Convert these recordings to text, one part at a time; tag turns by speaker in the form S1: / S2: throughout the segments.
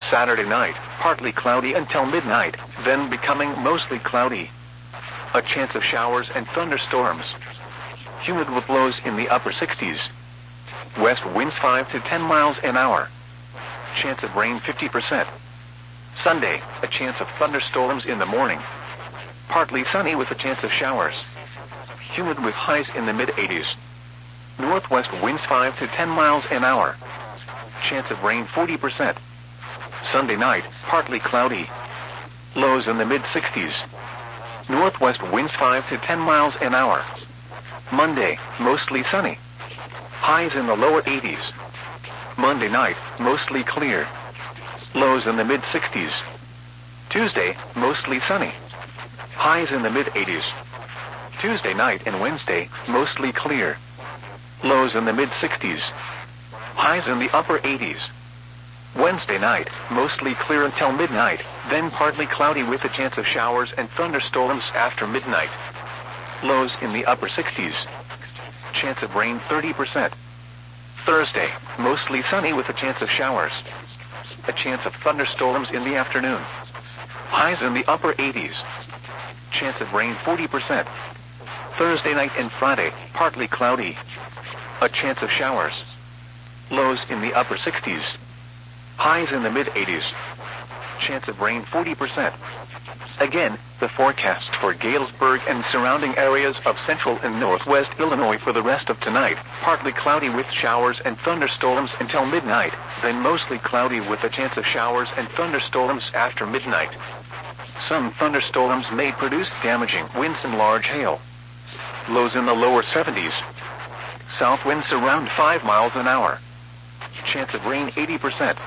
S1: Saturday night, partly cloudy until midnight, then becoming mostly cloudy. A chance of showers and thunderstorms. Humid with lows in the upper 60s. West winds 5 to 10 miles an hour. Chance of rain 50%. Sunday, a chance of thunderstorms in the morning. Partly sunny with a chance of showers. Humid with highs in the mid-80s. Northwest winds 5 to 10 miles an hour. Chance of rain 40%. Sunday night, partly cloudy. Lows in the mid-60s. Northwest winds 5 to 10 miles an hour. Monday, mostly sunny. Highs in the lower 80s. Monday night, mostly clear. Lows in the mid-60s. Tuesday, mostly sunny. Highs in the mid-80s. Tuesday night and Wednesday, mostly clear. Lows in the mid-60s. Highs in the upper 80s. Wednesday night, mostly clear until midnight, then partly cloudy with a chance of showers and thunderstorms after midnight. Lows in the upper 60s. Chance of rain 30%. Thursday, mostly sunny with a chance of showers. A chance of thunderstorms in the afternoon. Highs in the upper 80s. Chance of rain 40%. Thursday night and Friday, partly cloudy. A chance of showers. Lows in the upper 60s. Highs in the mid-80s. Chance of rain 40%. Again, the forecast for Galesburg and surrounding areas of central and northwest Illinois for the rest of tonight, partly cloudy with showers and thunderstorms until midnight, then mostly cloudy with a chance of showers and thunderstorms after midnight. Some thunderstorms may produce damaging winds and large hail. Lows in the lower 70s. South winds around 5 miles an hour. Chance of rain 80%.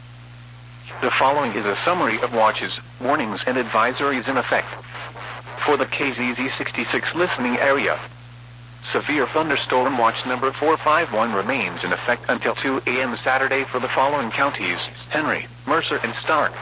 S1: The following is a summary of watches, warnings, and advisories in effect. For the KZZ 66 listening area, severe thunderstorm watch number 451 remains in effect until 2 a.m. Saturday for the following counties: Henry, Mercer, and Stark.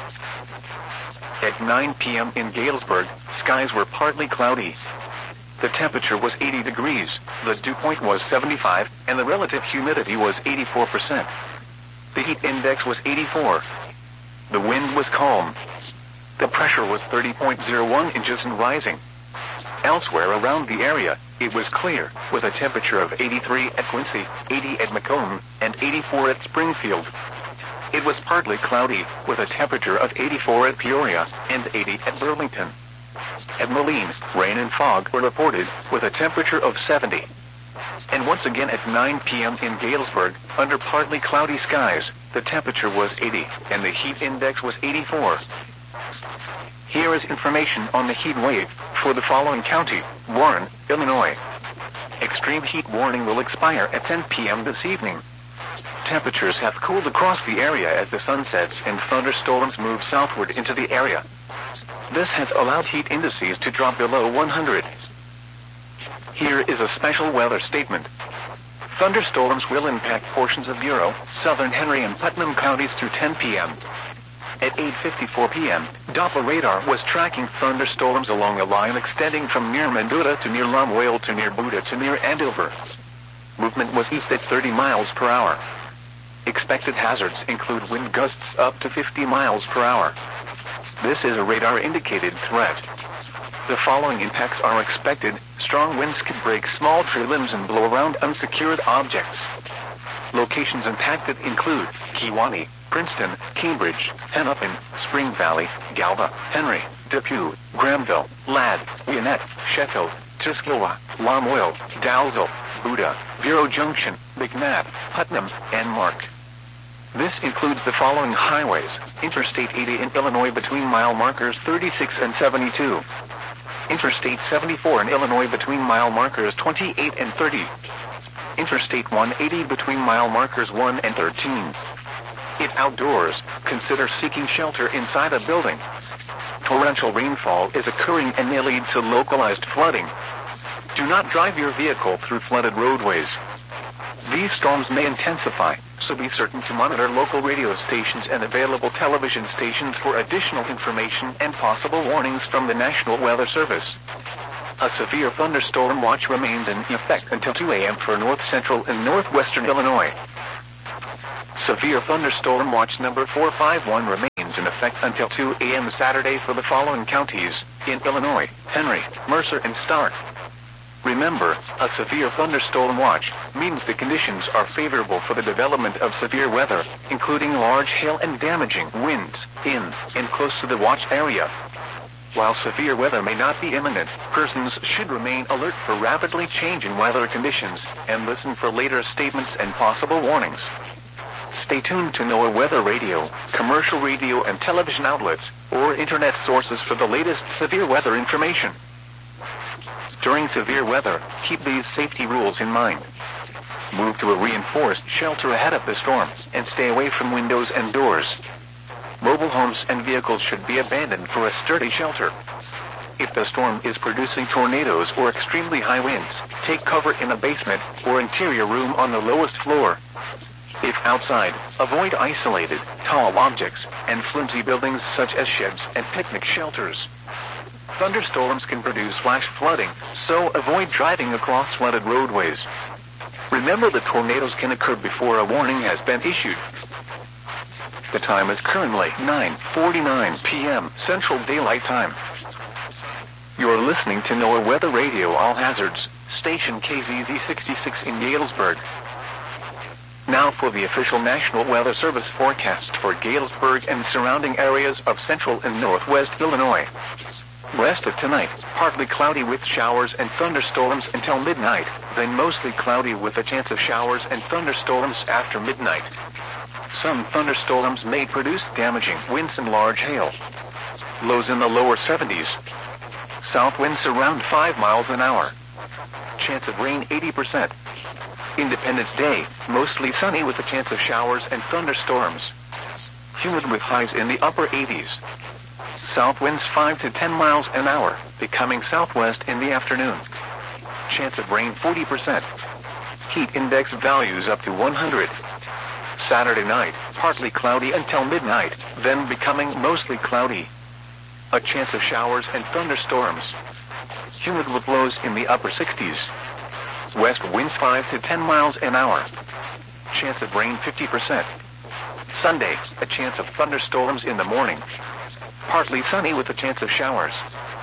S1: At 9 p.m. in Galesburg, skies were partly cloudy. The temperature was 80 degrees, the dew point was 75, and the relative humidity was 84%. The heat index was 84. The wind was calm. The pressure was 30.01 inches and rising. Elsewhere around the area, it was clear, with a temperature of 83 at Quincy, 80 at Macomb, and 84 at Springfield. It was partly cloudy, with a temperature of 84 at Peoria, and 80 at Burlington. At Moline, rain and fog were reported, with a temperature of 70. And once again at 9 p.m. in Galesburg, under partly cloudy skies, the temperature was 80, and the heat index was 84. Here is information on the heat wave for the following county: Warren, Illinois. Extreme heat warning will expire at 10 p.m. this evening. Temperatures have cooled across the area as the sun sets and thunderstorms move southward into the area. This has allowed heat indices to drop below 100. Here is a special weather statement. Thunderstorms will impact portions of Bureau, southern Henry and Putnam counties through 10 p.m. At 8:54 p.m., Doppler radar was tracking thunderstorms along a line extending from near Mendota to near Lamoille to near Buda to near Andover. Movement was east at 30 miles per hour. Expected hazards include wind gusts up to 50 miles per hour. This is a radar-indicated threat. The following impacts are expected. Strong winds could break small tree limbs and blow around unsecured objects. Locations impacted include Kewanee, Princeton, Cambridge, Hennepin, Spring Valley, Galva, Henry, Depew, Grahamville, Ladd, Gwinnett, Sheffield, Tuscaloosa, Lamoille, Dalzell, Buda, Vero Junction, McNabb, Putnam, and Mark. This includes the following highways: Interstate 80 in Illinois between mile markers 36 and 72. Interstate 74 in Illinois between mile markers 28 and 30. Interstate 180 between mile markers 1 and 13. If outdoors, consider seeking shelter inside a building. Torrential rainfall is occurring and may lead to localized flooding. Do not drive your vehicle through flooded roadways. These storms may intensify, so be certain to monitor local radio stations and available television stations for additional information and possible warnings from the National Weather Service. A severe thunderstorm watch remains in effect until 2 a.m. for north central and northwestern Illinois. Severe thunderstorm watch number 451 remains in effect until 2 a.m. Saturday for the following counties in Illinois: Henry, Mercer, and Stark. Remember, a severe thunderstorm watch means the conditions are favorable for the development of severe weather, including large hail and damaging winds in and close to the watch area. While severe weather may not be imminent, persons should remain alert for rapidly changing weather conditions and listen for later statements and possible warnings. Stay tuned to NOAA Weather Radio, commercial radio and television outlets, or internet sources for the latest severe weather information. During severe weather, keep these safety rules in mind. Move to a reinforced shelter ahead of the storm and stay away from windows and doors. Mobile homes and vehicles should be abandoned for a sturdy shelter. If the storm is producing tornadoes or extremely high winds, take cover in a basement or interior room on the lowest floor. If outside, avoid isolated, tall objects and flimsy buildings such as sheds and picnic shelters. Thunderstorms can produce flash flooding, so avoid driving across flooded roadways. Remember that tornadoes can occur before a warning has been issued. The time is currently 9:49 p.m. Central Daylight Time. You're listening to NOAA Weather Radio All Hazards, station KZZ 66 in Galesburg. Now for the official National Weather Service forecast for Galesburg and surrounding areas of central and northwest Illinois. Rest of tonight, partly cloudy with showers and thunderstorms until midnight, then mostly cloudy with a chance of showers and thunderstorms after midnight. Some thunderstorms may produce damaging winds and large hail. Lows in the lower 70s. South winds around 5 miles an hour. Chance of rain 80%. Independence Day, mostly sunny with a chance of showers and thunderstorms. Humid with highs in the upper 80s. South winds 5 to 10 miles an hour, becoming southwest in the afternoon. Chance of rain 40%. Heat index values up to 100. Saturday night, partly cloudy until midnight, then becoming mostly cloudy. A chance of showers and thunderstorms. Humid with lows in the upper 60s. West winds 5 to 10 miles an hour. Chance of rain 50%. Sunday, a chance of thunderstorms in the morning. Partly sunny with a chance of showers.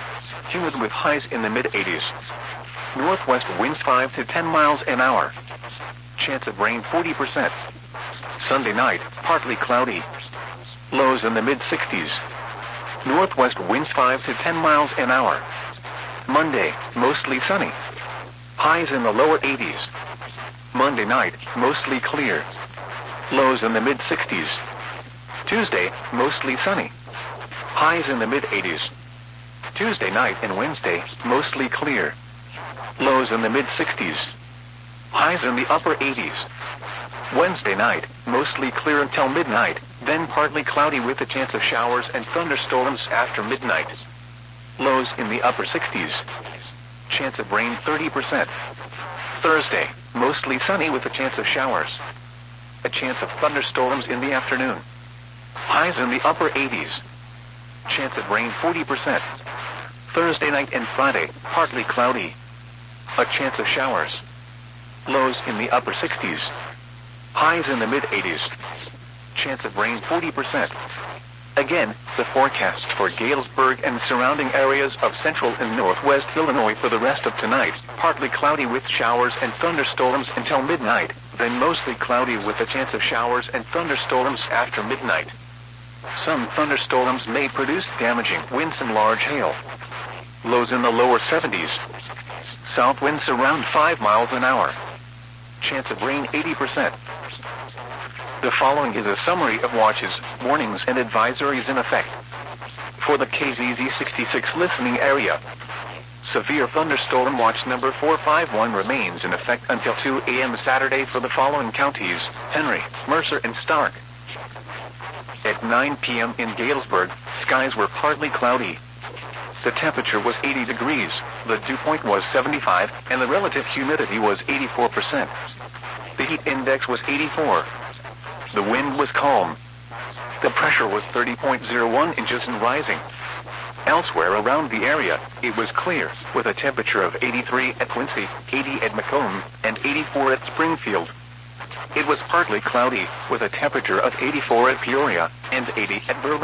S1: Humid with highs in the mid-80s. Northwest winds 5 to 10 miles an hour. Chance of rain 40%. Sunday night, partly cloudy. Lows in the mid-60s. Northwest winds 5 to 10 miles an hour. Monday, mostly sunny. Highs in the lower 80s. Monday night, mostly clear. Lows in the mid-60s. Tuesday, mostly sunny. Highs in the mid-80s. Tuesday night and Wednesday, mostly clear. Lows in the mid-60s. Highs in the upper 80s. Wednesday night, mostly clear until midnight, then partly cloudy with a chance of showers and thunderstorms after midnight. Lows in the upper 60s. Chance of rain 30%. Thursday, mostly sunny with a chance of showers. A chance of thunderstorms in the afternoon. Highs in the upper 80s. Chance of rain 40%. Thursday night and Friday, partly cloudy. A chance of showers. Lows in the upper 60s. Highs in the mid-80s. Chance of rain 40%. Again, the forecast for Galesburg and surrounding areas of central and northwest Illinois for the rest of tonight. Partly cloudy with showers and thunderstorms until midnight, then mostly cloudy with a chance of showers and thunderstorms after midnight. Some thunderstorms may produce damaging winds and large hail. Lows in the lower 70s. South winds around 5 miles an hour. Chance of rain 80%. The following is a summary of watches, warnings, and advisories in effect. For the KZZ 66 listening area, severe thunderstorm watch number 451 remains in effect until 2 a.m. Saturday for the following counties: Henry, Mercer, and Stark. At 9 p.m. in Galesburg, skies were partly cloudy. The temperature was 80 degrees, the dew point was 75, and the relative humidity was 84%. The heat index was 84. The wind was calm. The pressure was 30.01 inches and rising. Elsewhere around the area, it was clear, with a temperature of 83 at Quincy, 80 at Macomb, and 84 at Springfield. It was partly cloudy, with a temperature of 84 at Peoria and 80 at Burlington.